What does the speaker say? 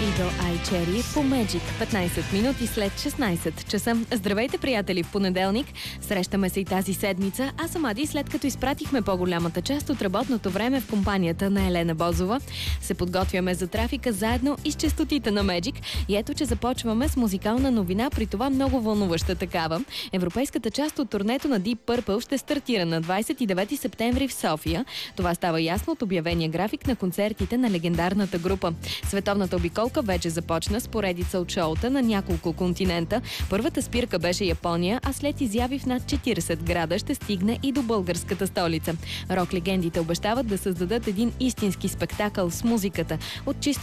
Eagle Eye Cherry по Magic. 15 минути след 16 часа. Здравейте, приятели, в понеделник. Срещаме се и тази седмица. Аз съм Ади, след като изпратихме по-голямата част от работното време в компанията на Елена Бозова. Се подготвяме за трафика заедно и с честотите на Magic. И ето, че започваме с музикална новина, при това много вълнуваща такава. Европейската част от турнето на Deep Purple ще стартира на 29 септември в София. Това става ясно от обявения график на концертите на легендарната група. Световната обиколка вече започна с поредица от шоута на няколко континента. Първата спирка беше Япония, а след изяви в над 40 града ще стигне и до българската столица. Рок легендите обещават да създадат един истински спектакъл с музиката. От чисто